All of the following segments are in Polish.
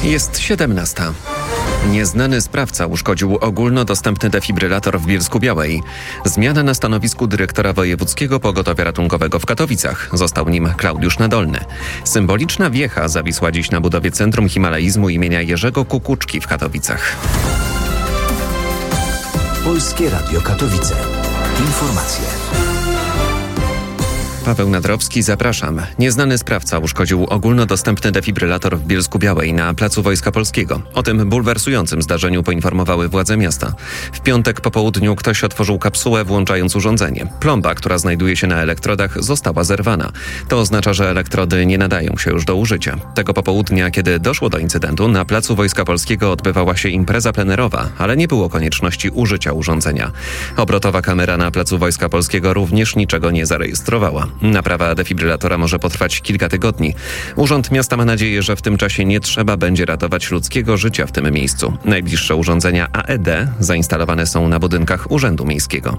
Jest 17. Nieznany sprawca uszkodził ogólnodostępny defibrylator w Bielsku-Białej. Zmiana na stanowisku dyrektora Wojewódzkiego Pogotowia Ratunkowego w Katowicach. Został nim Klaudiusz Nadolny. Symboliczna wiecha zawisła dziś na budowie Centrum Himalaizmu imienia Jerzego Kukuczki w Katowicach. Polskie Radio Katowice. Informacje. Paweł Nadrowski, zapraszam. Nieznany sprawca uszkodził ogólnodostępny defibrylator w Bielsku-Białej na placu Wojska Polskiego. O tym bulwersującym zdarzeniu poinformowały władze miasta. W piątek po południu ktoś otworzył kapsułę, włączając urządzenie. Plomba, która znajduje się na elektrodach, została zerwana. To oznacza, że elektrody nie nadają się już do użycia. Tego popołudnia, kiedy doszło do incydentu, na placu Wojska Polskiego odbywała się impreza plenerowa, ale nie było konieczności użycia urządzenia. Obrotowa kamera na placu Wojska Polskiego również niczego nie zarejestrowała. Naprawa defibrylatora może potrwać kilka tygodni. Urząd Miasta ma nadzieję, że w tym czasie nie trzeba będzie ratować ludzkiego życia w tym miejscu. Najbliższe urządzenia AED zainstalowane są na budynkach Urzędu Miejskiego.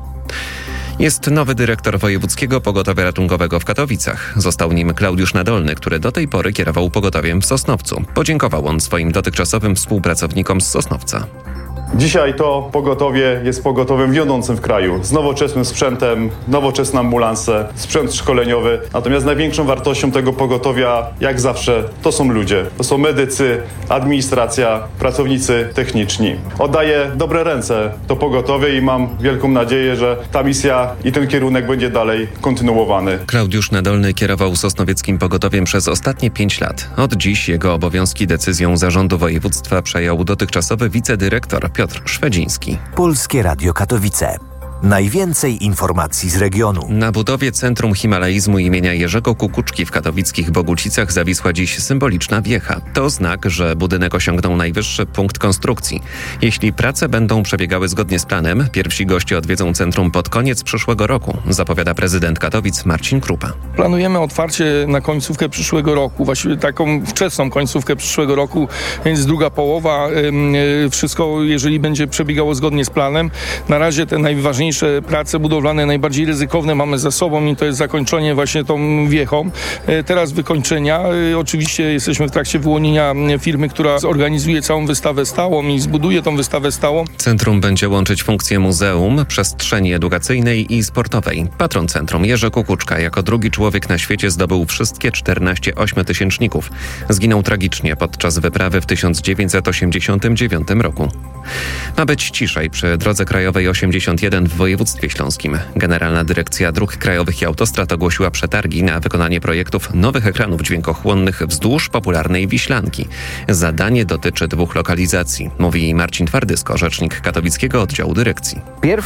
Jest nowy dyrektor Wojewódzkiego Pogotowia Ratunkowego w Katowicach. Został nim Klaudiusz Nadolny, który do tej pory kierował pogotowiem w Sosnowcu. Podziękował on swoim dotychczasowym współpracownikom z Sosnowca. Dzisiaj to pogotowie jest pogotowiem wiodącym w kraju, z nowoczesnym sprzętem, nowoczesne ambulanse, sprzęt szkoleniowy. Natomiast największą wartością tego pogotowia, jak zawsze, to są ludzie. To są medycy, administracja, pracownicy techniczni. Oddaję dobre ręce to pogotowie i mam wielką nadzieję, że ta misja i ten kierunek będzie dalej kontynuowany. Klaudiusz Nadolny kierował sosnowieckim pogotowiem przez ostatnie 5 lat. Od dziś jego obowiązki decyzją zarządu województwa przejął dotychczasowy wicedyrektor Piotr Szwedziński. Polskie Radio Katowice. Najwięcej informacji z regionu. Na budowie Centrum Himalaizmu imienia Jerzego Kukuczki w katowickich Bogucicach zawisła dziś symboliczna wiecha. To znak, że budynek osiągnął najwyższy punkt konstrukcji. Jeśli prace będą przebiegały zgodnie z planem, pierwsi goście odwiedzą centrum pod koniec przyszłego roku, zapowiada prezydent Katowic Marcin Krupa. Planujemy otwarcie na końcówkę przyszłego roku, właściwie taką wczesną końcówkę przyszłego roku, więc druga połowa. Wszystko, jeżeli będzie przebiegało zgodnie z planem. Na razie te najważniejsze prace budowlane, najbardziej ryzykowne mamy za sobą i to jest zakończenie właśnie tą wiechą. Teraz wykończenia. Oczywiście jesteśmy w trakcie wyłonienia firmy, która zorganizuje całą wystawę stałą i zbuduje tą wystawę stałą. Centrum będzie łączyć funkcje muzeum, przestrzeni edukacyjnej i sportowej. Patron centrum Jerzy Kukuczka jako drugi człowiek na świecie zdobył wszystkie 14 ośmiotysięczników. Zginął tragicznie podczas wyprawy w 1989 roku. Ma być ciszej przy drodze krajowej 81 w województwie śląskim. Generalna Dyrekcja Dróg Krajowych i Autostrad ogłosiła przetargi na wykonanie projektów nowych ekranów dźwiękochłonnych wzdłuż popularnej Wiślanki. Zadanie dotyczy 2 lokalizacji, mówi Marcin Twardysko, rzecznik katowickiego oddziału dyrekcji.